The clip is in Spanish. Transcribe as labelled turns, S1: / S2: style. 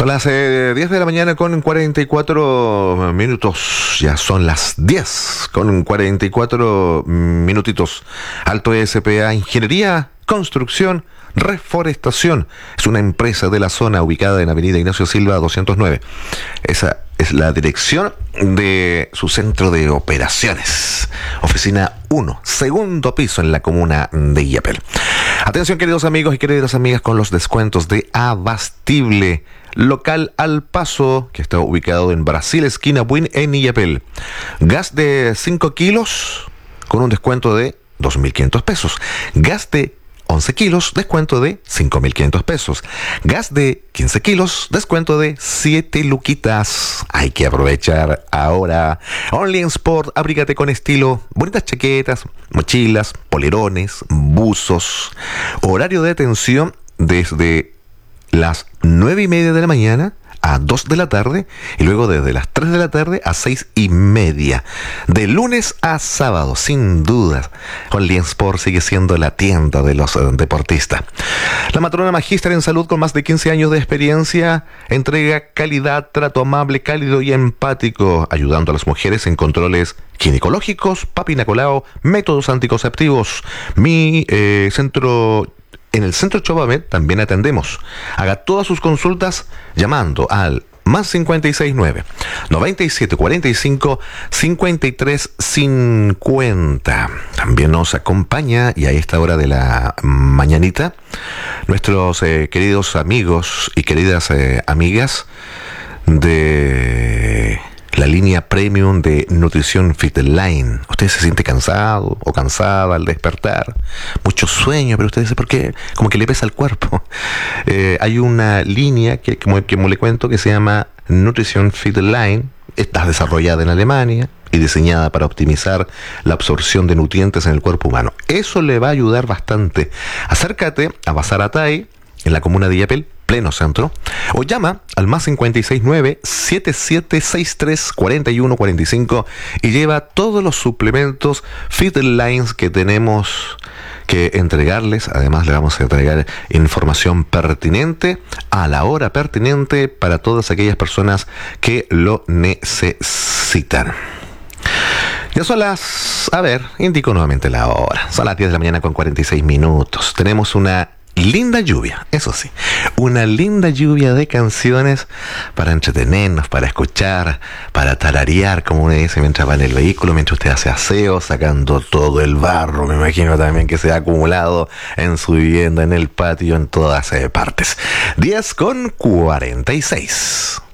S1: las 10 de la mañana con 44 minutos. Ya son las 10 con 44 minutitos. Alto SPA Ingeniería, Construcción, Reforestación. Es una empresa de la zona ubicada en Avenida Ignacio Silva 209. Esa es la dirección de su centro de operaciones. Oficina 1, segundo piso en la comuna de Illapel. Atención, queridos amigos y queridas amigas, con los descuentos de Abastible. Local Al Paso, que está ubicado en Brasil, esquina Buin, en Illapel. Gas de 5 kilos con un descuento de 2.500 pesos. Gas de 11 kilos, descuento de 5.500 pesos. Gas de 15 kilos, descuento de 7 luquitas. Hay que aprovechar ahora. Only in Sport, abrígate con estilo. Bonitas chaquetas, mochilas, polerones, buzos. Horario de atención desde las 9:30 de la mañana a 2 de la tarde y luego desde las 3 de la tarde a 6:30. De lunes a sábado, sin dudas, Only in Sport sigue siendo la tienda de los deportistas. La matrona magíster en salud con más de 15 años de experiencia entrega calidad, trato amable, cálido y empático, ayudando a las mujeres en controles ginecológicos, papinacolao, métodos anticonceptivos. En el centro Chovamed también atendemos. Haga todas sus consultas llamando al más 569 9745 5350. También nos acompaña, y a esta hora de la mañanita, nuestros queridos amigos y queridas amigas de la línea premium de Nutrición Fitline. Usted se siente cansado o cansada al despertar, mucho sueño, pero usted dice, ¿por qué? Como que le pesa el cuerpo. Hay una línea que como le cuento, que se llama Nutrición Fitline. Está desarrollada en Alemania y diseñada para optimizar la absorción de nutrientes en el cuerpo humano. Eso le va a ayudar bastante. Acércate a Bazar Atay, en la comuna de Illapel, pleno centro, o llama al más 569-7763-4145 y lleva todos los suplementos Fitlines que tenemos que entregarles. Además, le vamos a entregar información pertinente a la hora pertinente para todas aquellas personas que lo necesitan. Ya son indico nuevamente la hora. Son las 10 de la mañana con 46 minutos. Tenemos una linda lluvia, eso sí, una linda lluvia de canciones para entretenernos, para escuchar, para tararear, como uno dice, mientras va en el vehículo, mientras usted hace aseo, sacando todo el barro, me imagino también que se ha acumulado en su vivienda, en el patio, en todas partes. 10 con 46.